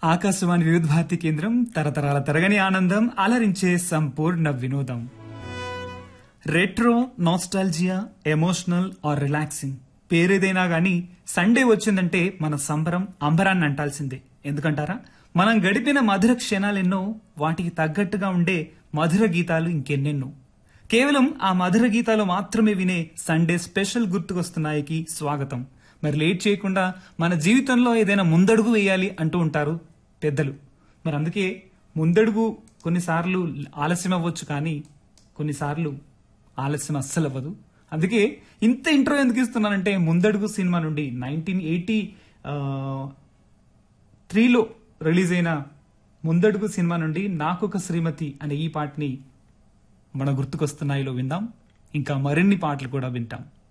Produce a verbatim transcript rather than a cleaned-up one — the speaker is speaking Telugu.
ఆకాశవాణి వివిధ భారతి కేంద్రం తరతరాల తరగని ఆనందం అలరించే సంపూర్ణ వినోదం. Retro, nostalgia, emotional are relaxing పేరేదైనా గానీ సండే వచ్చిందంటే మన సంబరం అంబరాన్ని అంటాల్సిందే. ఎందుకంటారా, మనం గడిపిన మధుర క్షణాలెన్నో, వాటికి తగ్గట్టుగా ఉండే మధుర గీతాలు ఇంకెన్నెన్నో. కేవలం ఆ మధుర గీతాలు మాత్రమే వినే సండే స్పెషల్ గుర్తుకొస్తున్నాయికి స్వాగతం. మరి లేట్ చేయకుండా మన జీవితంలో ఏదైనా ముందడుగు వేయాలి అంటూ ఉంటారు పెద్దలు. మరి అందుకే ముందడుగు కొన్నిసార్లు ఆలస్యం అవ్వచ్చు, కానీ కొన్నిసార్లు ఆలస్యం అస్సలు అవ్వదు. అందుకే ఇంత ఇంట్రో ఎందుకు ఇస్తున్నానంటే, ముందడుగు సినిమా నుండి నైన్టీన్ ఎయిటీ త్రీలో రిలీజ్ అయిన ముందడుగు సినిమా నుండి నాకొక శ్రీమతి అనే ఈ పాటని మన గుర్తుకొస్తున్నాయిలో విందాం. ఇంకా మరిన్ని పాటలు కూడా వింటాం.